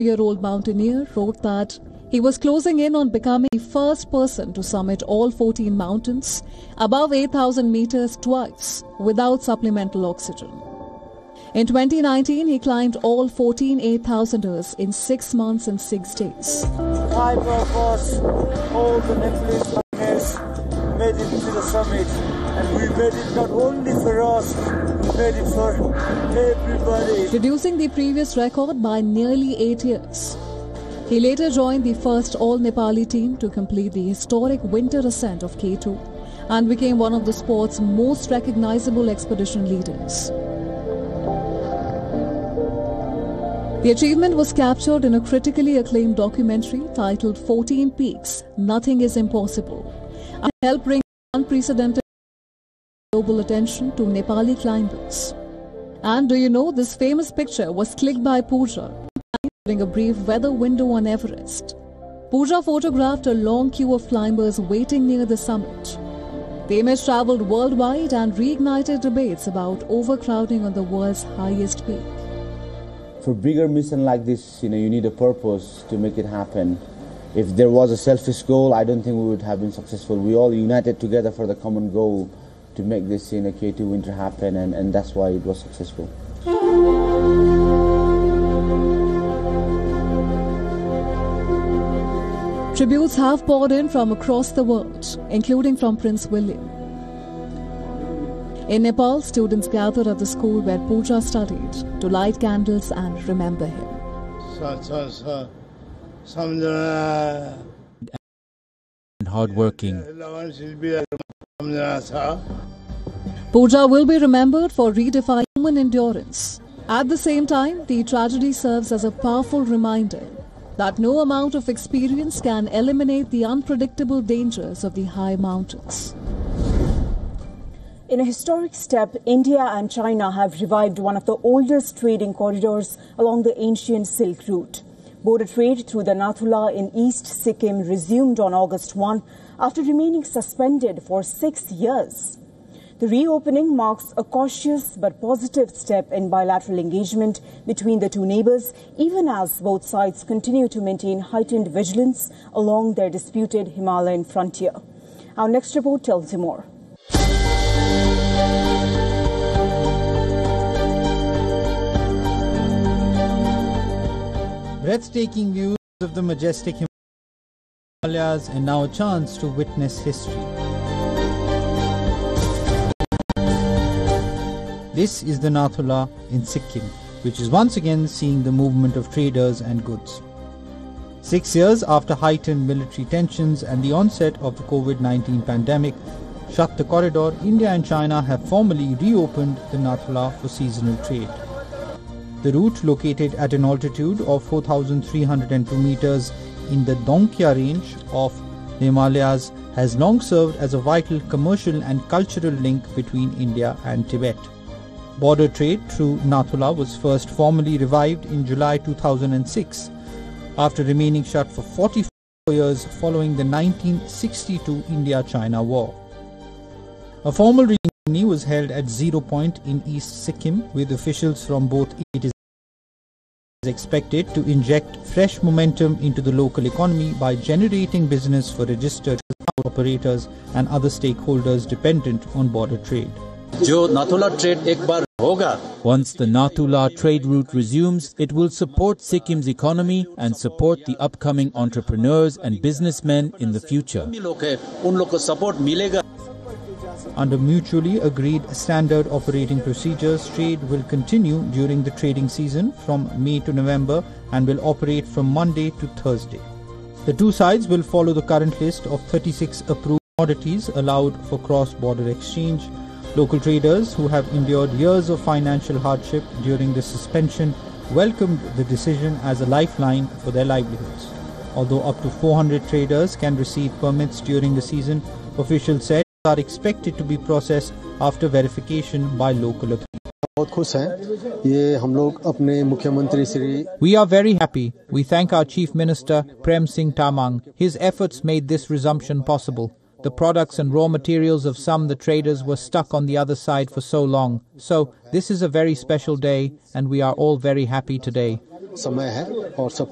year-old mountaineer wrote that he was closing in on becoming the first person to summit all 14 mountains above 8,000 meters twice without supplemental oxygen. In 2019, he climbed all 14 8,000ers in 6 months and 6 days. 5 of us, all the Nepalese pioneers, made it to the summit. And we made it not only for us, we made it for everybody. Reducing the previous record by nearly 8 years. He later joined the first all-Nepali team to complete the historic winter ascent of K2 and became one of the sport's most recognizable expedition leaders. The achievement was captured in a critically acclaimed documentary titled 14 Peaks, Nothing is Impossible, and helped bring unprecedented global attention to Nepali climbers. And do you know, this famous picture was clicked by Pooja during a brief weather window on Everest. Pooja photographed a long queue of climbers waiting near the summit. The image traveled worldwide and reignited debates about overcrowding on the world's highest peak. For bigger mission like this, you need a purpose to make it happen. If there was a selfish goal, I don't think we would have been successful. We all united together for the common goal to make this K2 winter happen, and that's why it was successful. Tributes have poured in from across the world, including from Prince William. In Nepal, students gathered at the school where Pooja studied to light candles and remember him. And hardworking. Pooja will be remembered for redefining human endurance. At the same time, the tragedy serves as a powerful reminder that no amount of experience can eliminate the unpredictable dangers of the high mountains. In a historic step, India and China have revived one of the oldest trading corridors along the ancient Silk Route. Border trade through the Nathula in East Sikkim resumed on August 1 after remaining suspended for 6 years. The reopening marks a cautious but positive step in bilateral engagement between the two neighbors, even as both sides continue to maintain heightened vigilance along their disputed Himalayan frontier. Our next report tells you more. Breathtaking views of the majestic Himalayas and now a chance to witness history. This is the Nathula in Sikkim, which is once again seeing the movement of traders and goods. 6 years after heightened military tensions and the onset of the COVID-19 pandemic shut the corridor, India and China have formally reopened the Nathula for seasonal trade. The route, located at an altitude of 4,302 meters in the Dongkya range of the Himalayas, has long served as a vital commercial and cultural link between India and Tibet. Border trade through Nathula was first formally revived in July 2006, after remaining shut for 44 years following the 1962 India-China War. A formal reunion was held at Zero Point in East Sikkim with officials from both. It is expected to inject fresh momentum into the local economy by generating business for registered operators and other stakeholders dependent on border trade. Once the Nathula trade route resumes, it will support Sikkim's economy and support the upcoming entrepreneurs and businessmen in the future. Under mutually agreed standard operating procedures, trade will continue during the trading season from May to November and will operate from Monday to Thursday. The two sides will follow the current list of 36 approved commodities allowed for cross-border exchange. Local traders who have endured years of financial hardship during the suspension welcomed the decision as a lifeline for their livelihoods. Although up to 400 traders can receive permits during the season, officials said are expected to be processed after verification by local authorities. We are very happy. We thank our Chief Minister Prem Singh Tamang. His efforts made this resumption possible. The products and raw materials of the traders were stuck on the other side for so long. So this is a very special day and we are all very happy today.